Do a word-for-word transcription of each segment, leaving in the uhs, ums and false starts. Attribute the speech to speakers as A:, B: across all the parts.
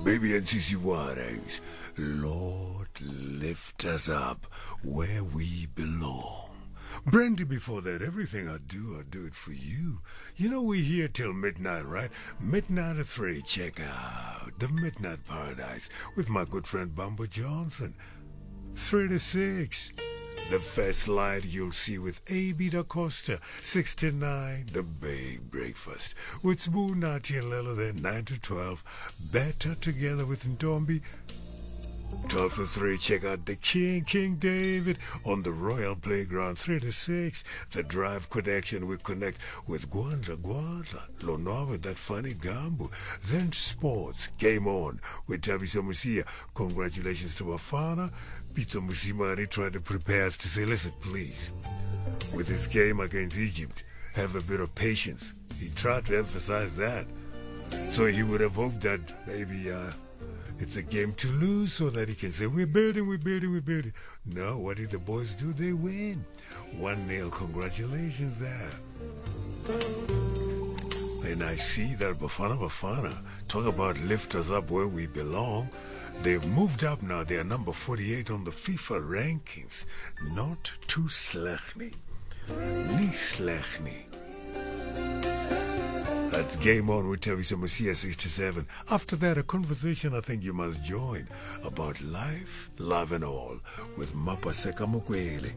A: Baby and Sisi Waregs, Lord, lift us up where we belong. Brandy, before that, everything I do, I do it for you. You know we're here till midnight, right? Midnight at three, check out the Midnight Paradise with my good friend Bumbo Johnson. Three to six. The first light you'll see with A B Da Costa. Six to nine, the big breakfast with Smooth Nati and Lelo. Then nine to twelve, Better Together with Ntombi. twelve to three, check out the King, King David on the Royal Playground. Three to six, the Drive Connection. We connect with Gwanda Gwanda, Lonova, that funny Gambu. Then sports, Game On with Tabiso Musia. Congratulations to Bafana. Pizzo Musimari tried to prepare us to say, listen, please, with this game against Egypt, have a bit of patience. He tried to emphasize that. So he would have hoped that maybe uh, it's a game to lose so that he can say, we're building, we're building, we're building. No, what did the boys do? They win. one nil. Congratulations there. And I see that Bafana Bafana, talk about lift us up where we belong. They've moved up now. They are number forty-eight on the FIFA rankings. Not too slechny. Ni slechny. That's Game On with Tabiso Musia, sixty-seven. After that, a conversation I think you must join about life, love and all with Mapaseka Mukwele.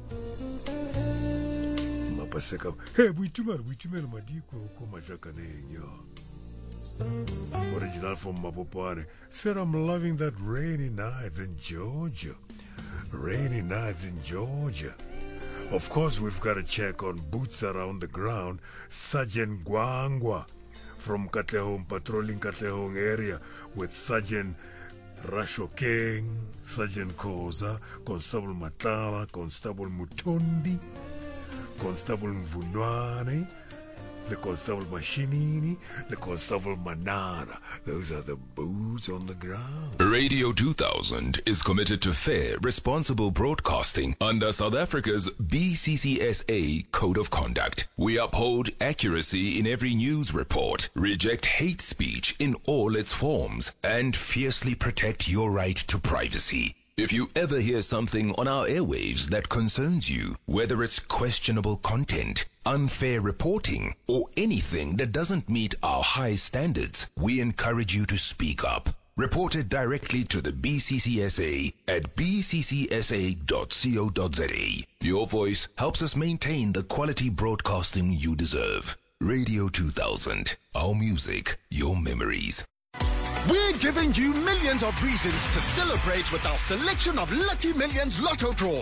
A: Mapaseka. Hey, Witumel, Witumel Madiko, Komajaka Nenyo. Original from Mapopane. Said I'm loving that rainy nights in Georgia. Rainy nights in Georgia. Of course, we've got to check on boots around the ground. Sergeant Gwangwa from Katlehong, patrolling Katlehong area with Sergeant Rasho King, Sergeant Koza, Constable Matala, Constable Mutondi, Constable Mvunwane, the Constable Mashinini, the Constable Manara. Those are the boots on the ground.
B: Radio two thousand is committed to fair, responsible broadcasting under South Africa's B C C S A Code of Conduct. We uphold accuracy in every news report, reject hate speech in all its forms, and fiercely protect your right to privacy. If you ever hear something on our airwaves that concerns you, whether it's questionable content, unfair reporting, or anything that doesn't meet our high standards, we encourage you to speak up. Report it directly to the B C C S A at b c c s a dot co dot z a. Your voice helps us maintain the quality broadcasting you deserve. Radio two thousand, our music, your memories.
C: We're giving you millions of reasons to celebrate with our selection of Lucky Millions Lotto draws.